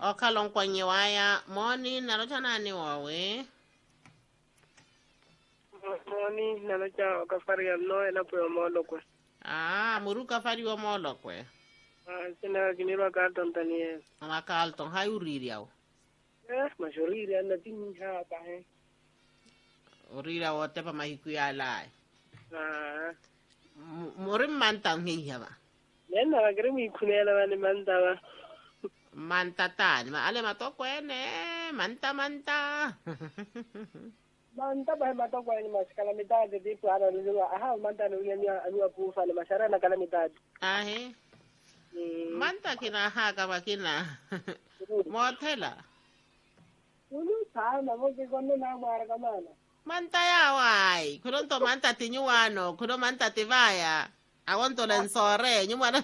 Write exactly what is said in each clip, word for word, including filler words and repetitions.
Okalong kwenye waya moni nalocha nani wawe. Moni nalocha okafari no ena po molo kwe. Ah, muruka fari wa molo kwe. Ah, sina kinirwa Carlton tanie. Ama Carlton hai uriri yao. Eh, mashoriri anda tini hapa eh. Urira wote pa mahiku ya lai. Ah. Murim mantang hiya ba. Nena wagere mi kunela wani mantawa. Manta tan, ma ale matokwene, manta manta. Manta ba mato kwa ni mas calamidad de tipo ara ni aha manta no ni ani apu fa ni masara na calamidad. Ahe. Manta kina ha ka ba kina. Motela. Ulu sa na mo ke kono na mara kamana. Manta ya wai, kuron to manta tinyuano, kuron manta tivaya. Awon to lensore, nyumana.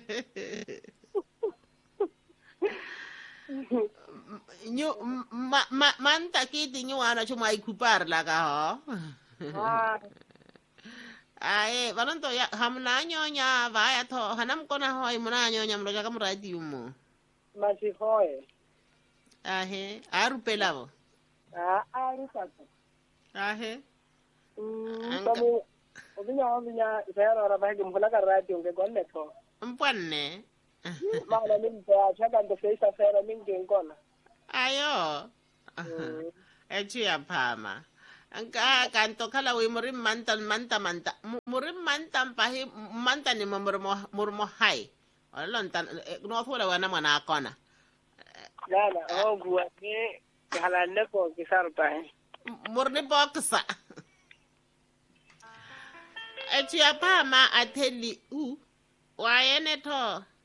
Nyu ma ma manta kiti nyuano chuma ikupar la ka ho. Ah. Ai, banon to ya hamna nyonya vaya to hanam kona hoi muna nyonya mroja kam radi umo. Masi hoye. Ahe, aru pelavo. Ah, aru sasa. Ahe. Mm, kami obinya obinya saya ora bahe mukula ka radio ke gonne to. Mpwanne. Mana min ta chaka ndo feisa fera min ke ngona. Ayo. Echi ya pama. Angka kanto kala we murim mantan manta manta. Murim mantan pahi manta ni murmo murmo hai. Olon tan no thola wana mana kona. Nana, oh gua ke halande ko kisar pahe. Murni boksa. Echi ya pama ateli u. Wayene to.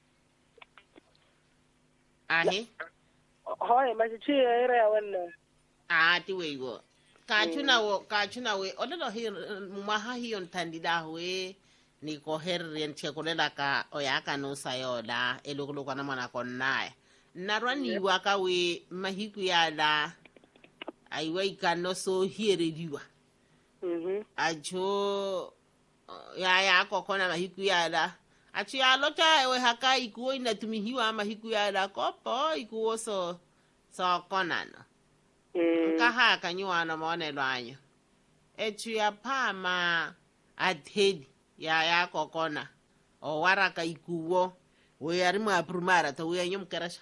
Ahe. Hoye masi chi ere wannan. Ah, ti we go. Ka chuna wo, ka chuna we. Olelo hi maha hi on tandida we ni ko herrien che ko lela ka oyaka no sayoda elokolo kana mana konnai. Narwani waka we mahiku ya da aiwe ikano so hiere diwa. Mhm. Ajo ya ya kokona mahiku ya da. Achi alota ewe haka ikuo inatumihiwa mahiku ya da kopo ikuo so so konano. Nka ha kanyuana mone lwanyo. Echu ya pama adhedi ya ya kokona. O waraka ikuo. We arimu aprumara to we nyum kerasha.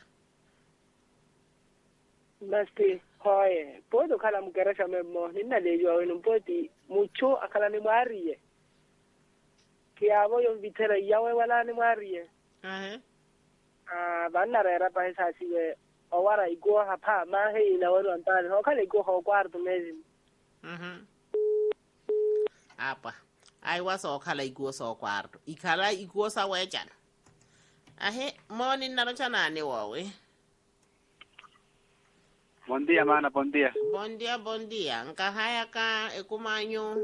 Basti hoye. Podo kala mkeresha memo. Nina lejo wenu mpoti mucho akala ni mwariye. Kiabo yung vitera yawe wala ni mwariye. Ahe. Ah, banna rera pa hisa siwe. Owara iguo hapa ma hei na wanu antani. Okala iguo ho kwarto mezi. Mhm. Apa. Ai waso kala iguo so kwarto. Ikala iguo sa wejan. Ahe, moni narocha nani wawe. Buen día, mana, buen día. Bon dia, bon dia. Nka haya ka ekumanyo.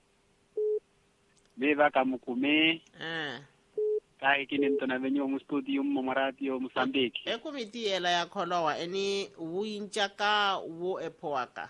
Viva Kamukumi, Ah. kai kininto na venyo mu studio mu radio Mozambique. Ekumiti ela ya kolowa eni winchaka wo epoaka.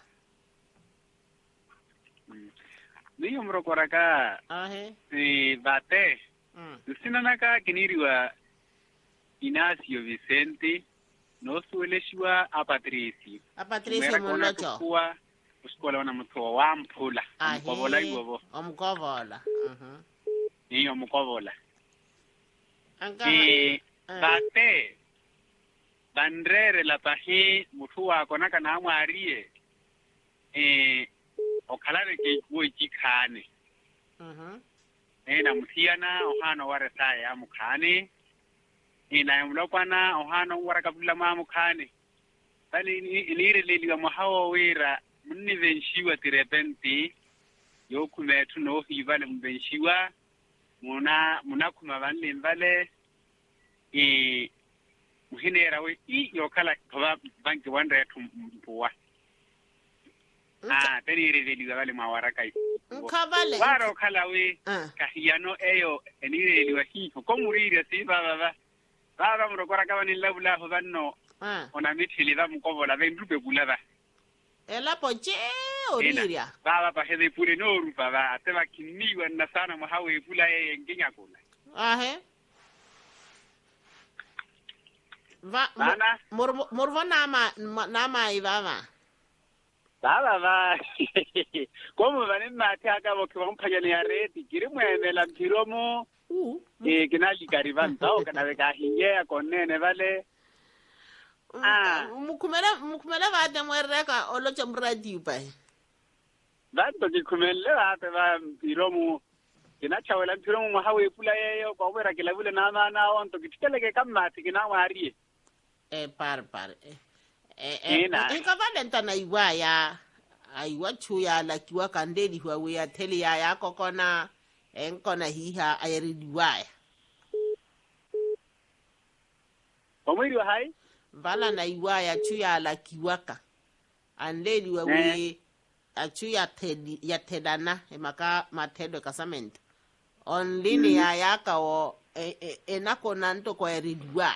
Niyo mrokora ka Ahe. si bate. Mm. Sinana ka kiniriwa Inacio Vicente no sueleshwa a Patricio. A Patricio Molocho. Kwa uskola wana mtwa wa mpula. Mkobola iwobo. Omkobola. Mhm. Niyo mkobola. Anka Eh bate. Bandrere la pahi mutuwa kona kana mwarie. Eh okalare ke kuwe chikane. Mhm. Ena mutiana ohano waresa ya mukane. Ina mlokwana ohano warakabula ma mukane. Bali inire leli wa mahawa wira munni venshiwa tirepenti yokumetu no hivale mbenshiwa muna muna kuma vanle mbale e muhinera we i yokala toba banki wanda yetu mpuwa. Ah, tenire leli wa vale mawaraka ito. Nkabale. Waro kala we Ah. kahiyano eyo enire leli wa hifo komurire si baba baba baba murokora kama ni labula ho banno Ah. ona mithili ba mkobola be ndube kulaba Ela poche oriria. baba ba hede pure no rupa ba ateba kiniwa na sana mahawe pula ye nginya kula Ahe. Va Mana? mor mor va nama nama ivava. Baba ba. Como van en mate aka bo ke bon phajane ya reti. Kiri mo emela mpiro mo. Uh. Eh kinali kariban tao kana be ka hinge ya konene vale. Ah. Mukumela mukumela va de mwereka olo chamradi pa. Banto ki kumelle ba te ba mpiro mo. Kina chawela mpiro mo hawe pula yeyo ko wera ke labule na na na on to kitele ke kamati kina wari. Eh par par. Eh eh nka valenta na iwa ya aiwa chuya la kiwa kandeli huwa we ya tele ya ya kokona enkona hiha ayeridiwa. Omwiri wa hai? Vala na iwa ya chuya la kiwaka. Andeli wa we achu ya tedi ya tedana emaka matedo kasamento. On line ya yaka o enako nanto kwa eridiwa.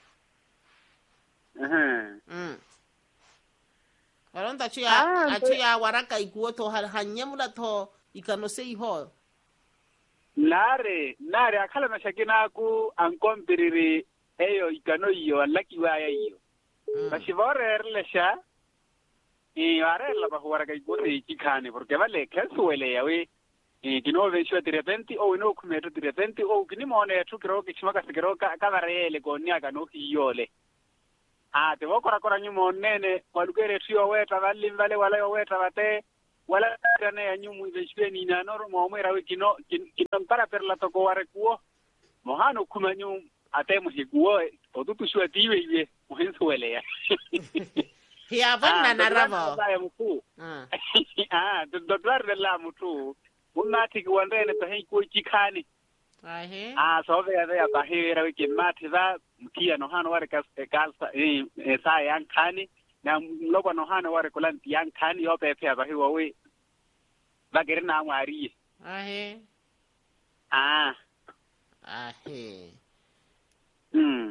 Mhm. Mm. Waronta achu ya achu ya waraka ikuo to hanyemula to ikanose iho. Nare, nare akala na shakina ku ankompiriri eyo ikano iyo alaki waya iyo. Bashivore erlesha e are la bahwara kai gote ikikane porque vale kensuele yawe e kino vesho de repente o no kumeto de repente o kinimone tukiro kishimaka sikiro ka kavarele konya kano iyole. Ah te vokora kora nyumo nene walugere tio weta vali vale wala weta vate wala kana ya nyumu veshweni na noro mo mwera wikino kino para per la toko ware kuo mohano kumanyu atemo hikuo odutu shua tiwe iwe muhensuele ya. Hiya vonna na ravo. Ah. Ah, dodwar de la mutu. Munati kuandene tahi ku chikani. Ahe. Ah, so ve ya bahira wiki mati va mtia no hano ware kas kalsa eh sa yang kani na lobo no hano ware kulan yang kani yo pe pe bahiwa we. Bagere na ngwari. Ahe. Ah. Ahe. Hmm.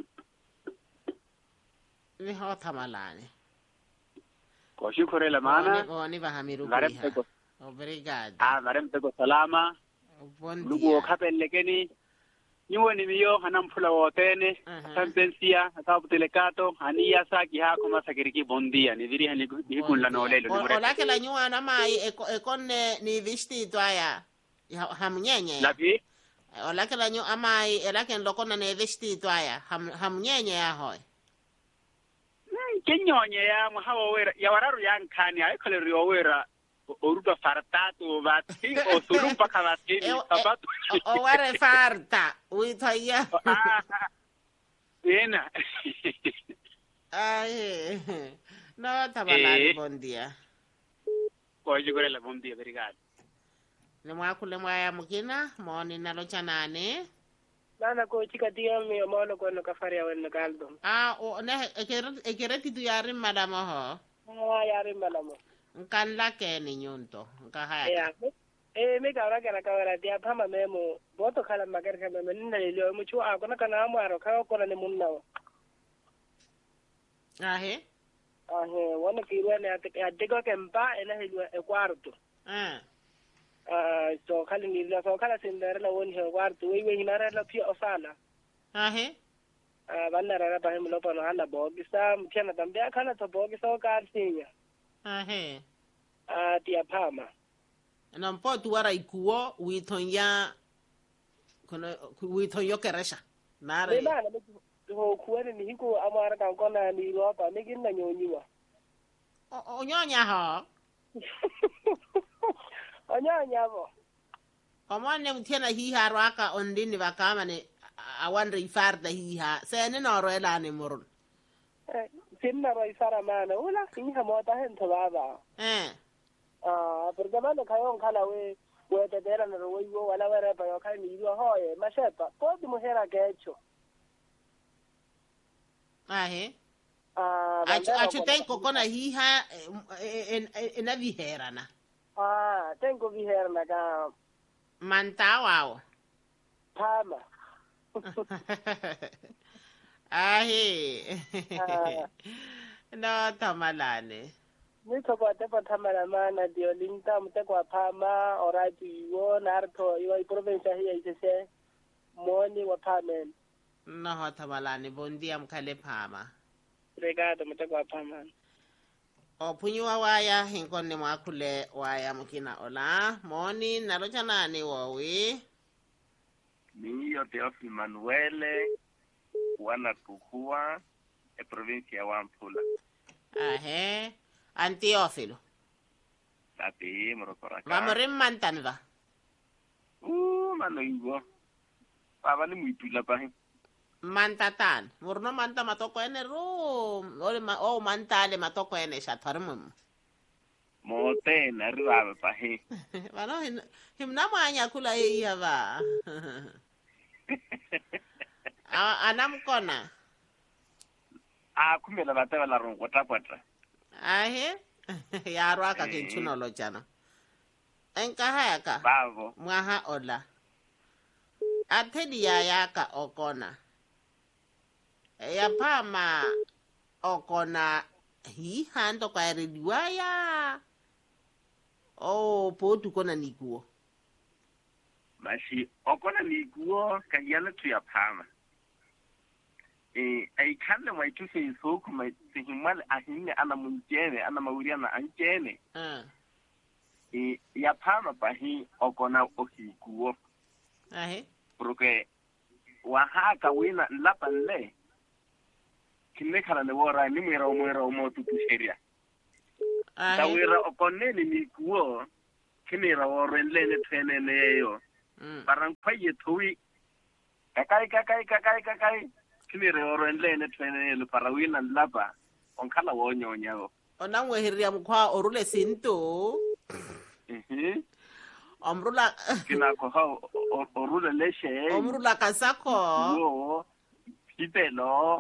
Ni hota malane. Ko shukore la mana. Oni bahamiru. Obrigado. Ah, marem tego salama. Bon dia. Lugo kapelle keni. Nyuoni miyo hanam fula wotene. Sampensia atabu telekato ania saki ha kuma sakiriki bondia ni diri hani hikun la nolelo ni mure. Ola ke la nyua na mai e konne ni visti toya. Hamnyenye. Lapi? Ola ke la nyua mai ela ken lokona ne visti toya. Hamnyenye ya hoy. Kenyonye ya mhawa wera ya wararu yang kani ay kale riyo wera oruda fartato vati o surumpa kavatini sabato o ware farta uitaya ena ay no tabala bon dia ko jigore la bon dia obrigado le mwakule mwaya mukina moni nalo chanane Nana ko chika dia mi mono ko no kafari awen no galdo. Ah, o ne ekeret ekereti tu yari madama ho. Ah, yari madama. Nkan la ke ni nyunto. Nka haya. Yeah. Eh me ka ra kana ka ra dia pama memo. Boto kala magar ka memo nna le lo mu chu a kona kana amaro ka ko ne munna. Ah he. Ah he, wona ki ro ne ate ate ko kempa ena he e kwarto. Ah. Ah, so kali ni la so kala sindara la woni he kwarto we we hinara la pia ofala. Ah he. Ah, banna ra ba him lo pano hala bo bisa mtiana tambe kana to bo bisa ka sinya. Ah he. Ah, dia pama. Na mpo tu wara ikuo witonya kono witonyo keresha. Nare. Beba na ho kuene ni hiko amara kan kona ni ro pa ni kin na nyonyiwa. O nyonya ho. Onyanya bo. Omwane mtiana hiha rwaka ondini vakama ne awandre ifarda hiha. Sene noro elane murun. Eh, sinna ro isara mana ula inha mota hen to baba. Eh. Ah, porque mano kayon kala we we te dera no we go wala wera pa yo kai ni ro hoye, masepa. Pode mujer que hecho. Ah he. Ah, achu achu tenko kona hiha ena vihera na. Ah, tengo vihera na ka mantawao. Pama. Ahe. No tamalane. Ni to ko te pa tamala mana dio linta mte kwa pama orati yo narto yo provincia hii ise moni wa pamen. Noho tabalani bondia mkale phama. Obrigado, mtakwa pamana. Opunyiwa waya hinkoni mwakule waya mkina ola. Moni nalocha nani wowi. Niyo Teofil Manuele wana tukua e provincia ya Wampula. Ahe. Antiofilo. Tapi morokoraka. Vamorim mantanva. Uh, mano ingo. Pava ni muitula pahi. Mantatan. Murno manta matoko ene ro. Ole ma o mantale matoko ene shatharmum. Mote na riwa pahi. Vano himna mwanya kula hii hava. Anam kona. Ah, kumela bataba la rongo tapatra. Ahe. Yaro aka kinchuno lo chano. Enka hayaka. Bavo. Mwaha ola. Atedi ya yaka okona. Ya pama okona hi hando kwa eridiwaya. Oh, potu kona nikuo. Mashi okona nikuo kanyana tu ya pama. Eh, ai kanle mai tu se so kuma se himal ahine ana munjene ana mauriana anjene. Ah. Eh, ya pama pahi okona ohikuo. Ahe. Porque wahaka wina lapanle kinne kala ne wora ni mwera mwera mo tutu sheria. Ahe. Da wira okone ni nikuo kinira worenle ne tenene yo. Mm. Parang kwaye tuwi kakai kakai kakai kakai kinira worenle ne tenene lo parawina lapa onkala wonyo nyao. Onangwe hiria mkwa orule sinto. Mhm. Omrula. Kina ko ha orule leshe. Omrula kasako. Yo. Pipelo.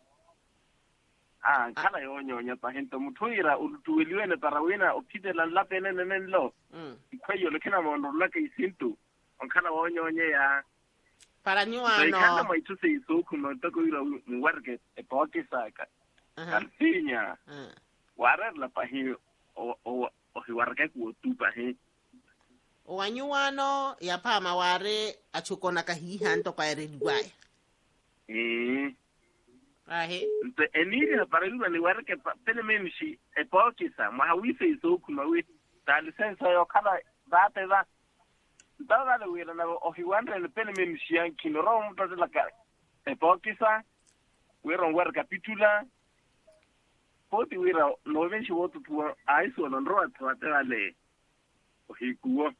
Ah, kala yo nyonya pa hento mutuira utuwiliwe ne parawina opitela lapene nenlo. Mm. Kwayo lekina mondo lake isintu. Onkala wo nyonya ya. Para Sai nyuano. kana mai tu sei so kuno to ko ira muwarke e poke saka. Aha. Kalpinya. Ah. Warar la pa hi o o o hiwarke ku tu pa hi. Wanyuano ya pama ware achukona kahiha nto kwa eridiwaya. Eh. Ahe. Nte eniri na paralua ni warke pene memshi e poke sa ma hawise so kuno wi. Dali sensa yo kala bate ba. Dada le wira na o hiwandre le pene memshi yanki no ro mto la ka. E poke sa wira war capitula. Poti wira no venshi wotu tu aiso no ro atwa le o hikuo.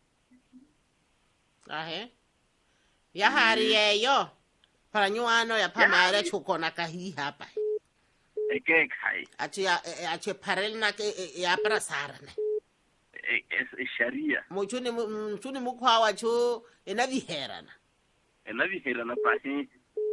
Ahe. Ya hari yeyo. Para nyuano ya pama ere chukona kahiha hapa. Eke kai. Achi ya achi parel na ke ya para sarane. E sharia. Muchuni muchuni mukwa wacho ena viherana. Ena vihera na pahi.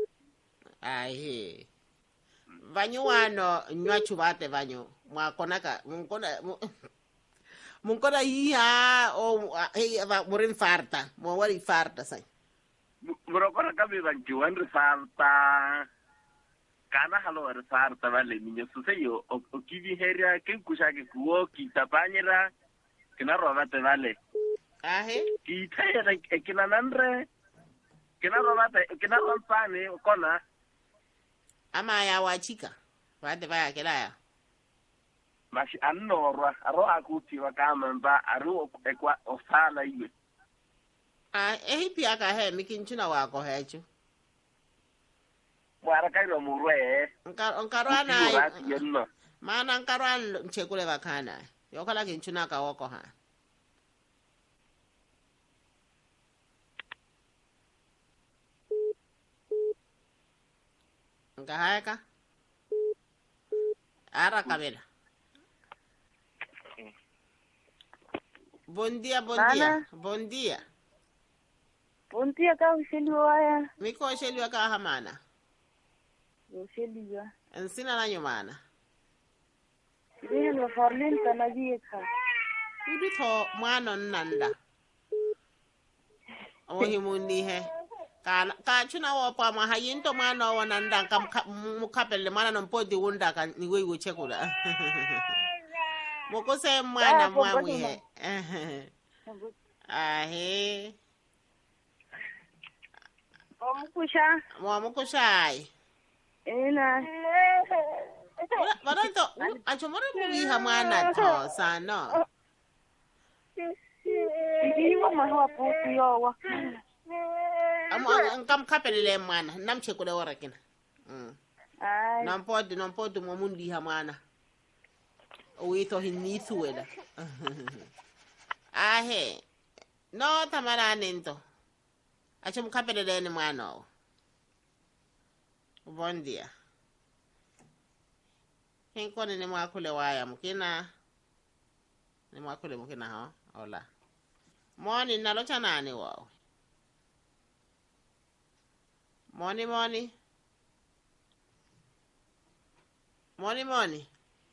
Ahe. Vanyuano nywachu bate vanyo. Mwakona ka mkona mkona hiha o hey va morin farta. Mo wari farta sai. Murokora kabi banjuan resarta. Kana halo resarta vale niño suseyo o kivi heria ken kushake kuo kitapanyera kina robate vale. Ahe. Kitaya kina nandre kina robate kina rompane kona Ama ya wachika. Wate vaya kelaya. mashi annorwa aro akuti wakama mba aro ekwa osala iwe. Ah, ehi pia ka he mikinchuna wako hecho. Mwara kairo murwe. Nkar onkarwana. Urati yenno. Mana nkarwan mchekule bakana. Yokala kinchuna ka wako ha. Nkahayaka. Ara kabela. Bom dia, bom dia. Bom dia. Bom dia, ka usheliwa. Miko usheliwa ka hamana. Usheliwa. Ensina na nyumana. Ndiye no forlin tanajika. Ibi to mwana nanda. Ohi munihe. Ka ka chuna wo pa ma hayinto mwana wo nanda kam mukapele mwana no mpodi wunda ka niwe iwe chekula. Moko se mwana mwa mwihe. Ahe. Omkusha. Mo mo ko shai. Ina. Bana to acho mo mo iha mwana to sana. Iwa mahwa puti yowa. Amo ang kam kapelele mwana nam che ko de wara kina. Mm. Ai. Nam pod nam pod mo mun iha mwana. O ito hinni suela. Ahe. No tamara nento. Acho mo kapelele ni mwana. Bon dia. Quem quando ni mwakule waya mukina. Ni mwakule mukina ha. Hola. Moni nalocha nani wao. Moni moni. Moni moni.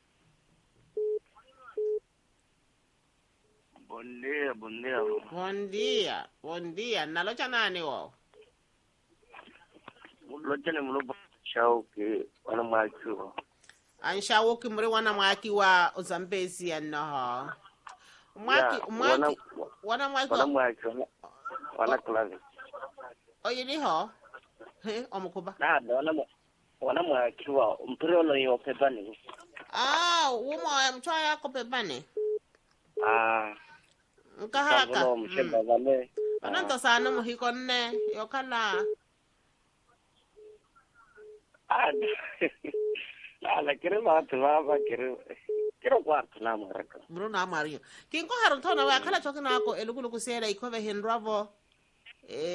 Bon dia, bon dia. Bon dia. Bon dia. Nalocha nani wao. Locha ni mlo shauki wana mwakiwa. An shawo kimre wana mwaki wa Zambezi anno. Mwaki mwaki wana mwaki wana mwaki wana klavi. Oye ni ho. He omukuba. Na wana wana mwaki wa mpiro no yo pebani. Ah, umo mchwa yako pebani. Ah. Nkahaka. Kavuno msheba vale. Ananto sana muhiko nne yokala. Ah. La quiero más va quiero quiero cuarto na maraka. Bruno Amario. Kinko harun tona wa kala chokina ko elukulu kusera ikobe hendravo. Eh